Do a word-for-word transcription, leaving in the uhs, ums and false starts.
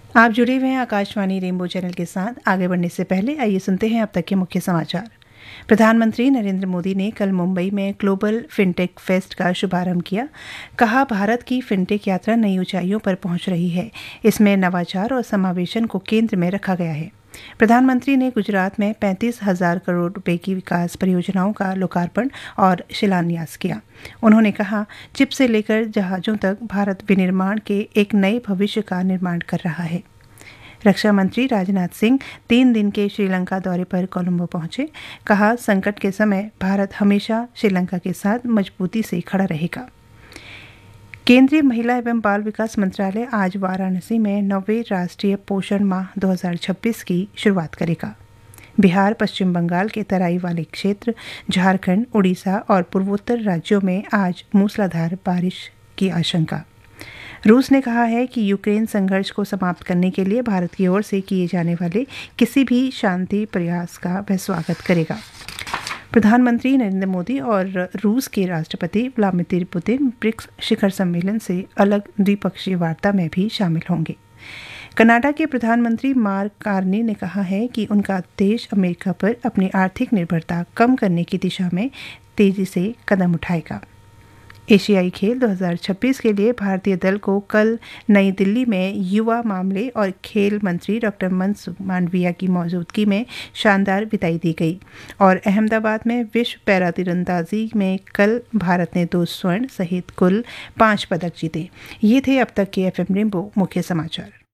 आप जुड़े हुए हैं आकाशवाणी रेनबो चैनल के साथ। आगे बढ़ने से पहले आइए सुनते हैं अब तक के मुख्य समाचार। प्रधानमंत्री नरेंद्र मोदी ने कल मुंबई में ग्लोबल फिनटेक फेस्ट का शुभारंभ किया। कहा, भारत की फिनटेक यात्रा नई ऊंचाइयों पर पहुंच रही है। इसमें नवाचार और समावेशन को केंद्र में रखा गया है। प्रधानमंत्री ने गुजरात में पैंतीस हजार करोड़ रुपए की विकास परियोजनाओं का लोकार्पण और शिलान्यास किया। उन्होंने कहा, चिप से लेकर जहाजों तक भारत विनिर्माण के एक नए भविष्य का निर्माण कर रहा है। रक्षा मंत्री राजनाथ सिंह तीन दिन के श्रीलंका दौरे पर कोलंबो पहुंचे। कहा, संकट के समय भारत हमेशा श्रीलंका के साथ मजबूती से खड़ा रहेगा। केंद्रीय महिला एवं बाल विकास मंत्रालय आज वाराणसी में नौवें राष्ट्रीय पोषण माह दो हज़ार छब्बीस की शुरुआत करेगा। बिहार, पश्चिम बंगाल के तराई वाले क्षेत्र, झारखंड, उड़ीसा और पूर्वोत्तर राज्यों में आज मूसलाधार बारिश की आशंका। रूस ने कहा है कि यूक्रेन संघर्ष को समाप्त करने के लिए भारत की ओर से किए जाने वाले किसी भी शांति प्रयास का वह स्वागत करेगा। प्रधानमंत्री नरेंद्र मोदी और रूस के राष्ट्रपति व्लादिमीर पुतिन ब्रिक्स शिखर सम्मेलन से अलग द्विपक्षीय वार्ता में भी शामिल होंगे। कनाडा के प्रधानमंत्री मार्क कार्नी ने कहा है कि उनका देश अमेरिका पर अपनी आर्थिक निर्भरता कम करने की दिशा में तेजी से कदम उठाएगा। एशियाई खेल दो हज़ार छब्बीस के लिए भारतीय दल को कल नई दिल्ली में युवा मामले और खेल मंत्री डॉक्टर मनसुख मांडविया की मौजूदगी में शानदार विदाई दी गई और अहमदाबाद में विश्व पैरा तीरंदाजी में कल भारत ने दो स्वर्ण सहित कुल पांच पदक जीते। ये थे अब तक के एफ एम रेनबो मुख्य समाचार।